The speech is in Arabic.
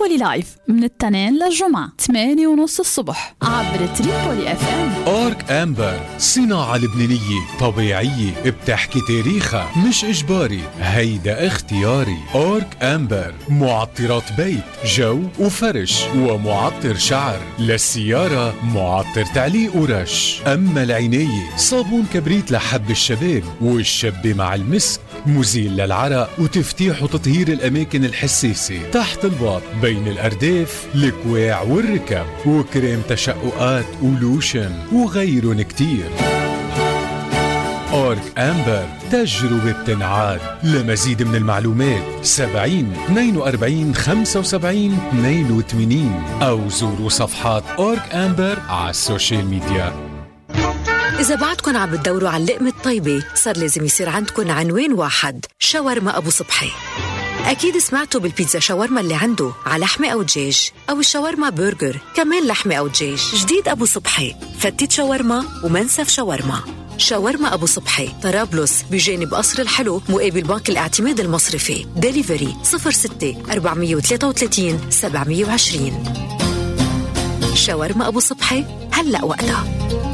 تريبولي لايف من التنين للجمعة 8:30 الصبح عبر تريبولي FM. أورك أمبر صناعة لبنانية طبيعية بتحكي تاريخها مش إجباري، هيدا اختياري. أورك أمبر معطرات بيت، جو وفرش ومعطر شعر، للسيارة معطر تعليق ورش، أما العناية صابون كبريت لحب الشباب والشبة مع المسك، مزيل للعرق وتفتيح وتطهير الأماكن الحساسة تحت الباط بين الأرداف الكواع والركب، وكريم تشققات ولوشن وغيرن كتير. أورك أمبر تجربة بتنعاد. لمزيد من المعلومات 70 42 75 82 أو زوروا صفحات أورك أمبر على السوشيال ميديا. إذا بعدكن عم بتدوروا على اللقمة الطيبة صار لازم يصير عندكن عنوان واحد، شاورما أبو صبحي. أكيد سمعتوا بالبيتزا شاورما اللي عنده على لحمة أو دجاج، أو الشاورما برجر كمان لحمة أو دجاج. جديد أبو صبحي فتة شاورما ومنسف شاورما. شاورما أبو صبحي طرابلس بجانب قصر الحلو مقابل بنك الاعتماد المصرفي. ديليفري 06 433 720. شاورما أبو صبحي هلأ وقتها.